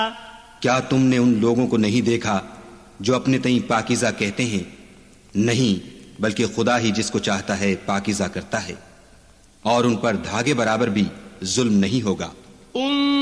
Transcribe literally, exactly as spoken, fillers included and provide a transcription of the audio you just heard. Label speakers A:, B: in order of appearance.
A: क्या तुमने उन लोगों को नहीं देखा जो अपने तई पाकीज़ा कहते हैं? नहीं, बल्कि खुदा ही जिसको चाहता है पाकीज़ा करता है, और उन पर धागे बराबर भी जुल्म नहीं होगा।